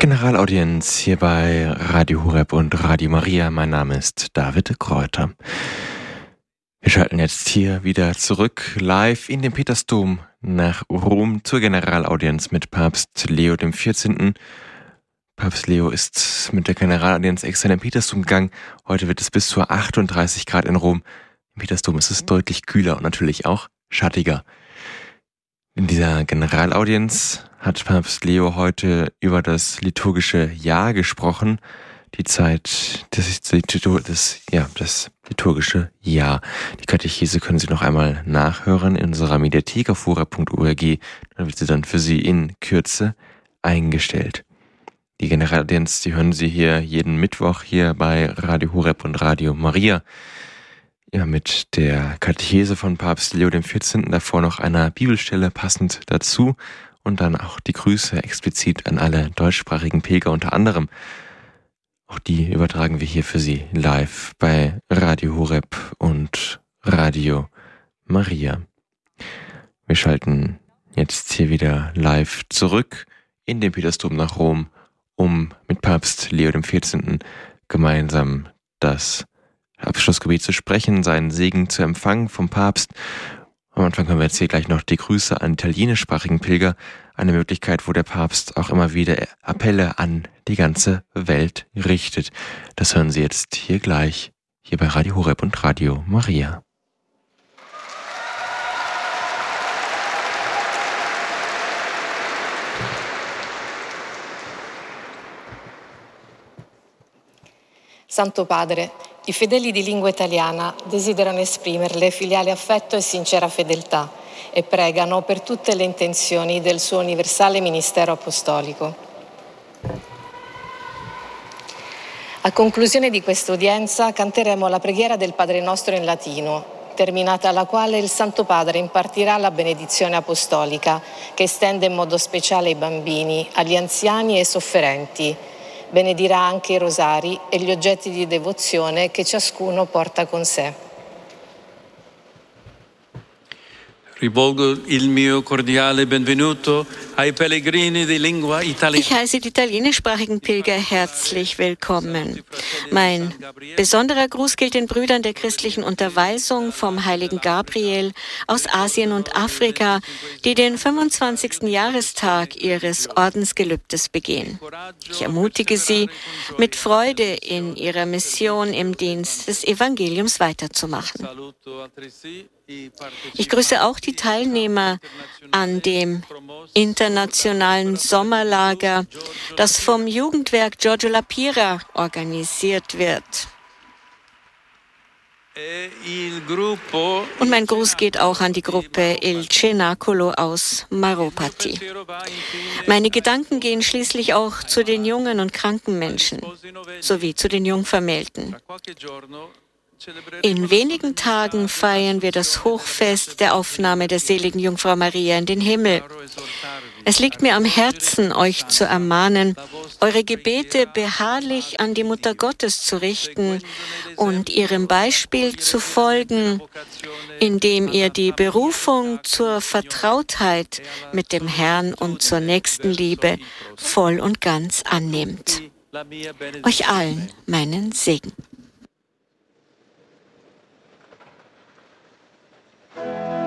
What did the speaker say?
Generalaudienz hier bei Radio Horeb und Radio Maria. Mein Name ist David Kräuter. Wir schalten jetzt hier wieder zurück live in den Petersdom nach Rom zur Generalaudienz mit Papst Leo XIV. Papst Leo ist mit der Generalaudienz extra in den Petersdom gegangen. Heute wird es bis zu 38 Grad in Rom. Im Petersdom ist es deutlich kühler und natürlich auch schattiger. In dieser Generalaudienz hat Papst Leo heute über das liturgische Jahr gesprochen. Die Zeit, das liturgische Jahr. Die Katechese können Sie noch einmal nachhören in unserer Mediathek auf horeb.org. Dann wird sie dann für Sie in Kürze eingestellt. Die Generalaudienz, die hören Sie hier jeden Mittwoch hier bei Radio Horeb und Radio Maria. Ja, mit der Katechese von Papst Leo XIV. Davor noch einer Bibelstelle passend dazu und dann auch die Grüße explizit an alle deutschsprachigen Pilger unter anderem. Auch die übertragen wir hier für Sie live bei Radio Horeb und Radio Maria. Wir schalten jetzt hier wieder live zurück in den Petersdom nach Rom, um mit Papst Leo XIV. Gemeinsam das Abschlussgebet zu sprechen, seinen Segen zu empfangen vom Papst. Am Anfang hören wir jetzt hier gleich noch die Grüße an italienischsprachigen Pilger, eine Möglichkeit, wo der Papst auch immer wieder Appelle an die ganze Welt richtet. Das hören Sie jetzt hier gleich, hier bei Radio Horeb und Radio Maria. Santo Padre, i fedeli di lingua italiana desiderano esprimerle filiale affetto e sincera fedeltà e pregano per tutte le intenzioni del suo universale ministero apostolico. A conclusione di questa udienza canteremo la preghiera del Padre Nostro in latino, terminata la quale il Santo Padre impartirà la benedizione apostolica che estende in modo speciale ai bambini, agli anziani e ai sofferenti. Benedirà anche i rosari e gli oggetti di devozione che ciascuno porta con sé. Rivolgo il mio cordiale benvenuto ai pellegrini di lingua italiana. Ich heiße die italienischsprachigen Pilger herzlich willkommen. Mein besonderer Gruß gilt den Brüdern der christlichen Unterweisung vom heiligen Gabriel aus Asien und Afrika, die den 25. Jahrestag ihres Ordensgelübdes begehen. Ich ermutige sie, mit Freude in ihrer Mission im Dienst des Evangeliums weiterzumachen. Ich grüße auch die Teilnehmer an dem internationalen Sommerlager, das vom Jugendwerk Giorgio La Pira organisiert wird. Und mein Gruß geht auch an die Gruppe Il Cenacolo aus Maropati. Meine Gedanken gehen schließlich auch zu den jungen und kranken Menschen sowie zu den Jungvermählten. In wenigen Tagen feiern wir das Hochfest der Aufnahme der seligen Jungfrau Maria in den Himmel. Es liegt mir am Herzen, euch zu ermahnen, eure Gebete beharrlich an die Mutter Gottes zu richten und ihrem Beispiel zu folgen, indem ihr die Berufung zur Vertrautheit mit dem Herrn und zur Nächstenliebe voll und ganz annehmt. Euch allen meinen Segen.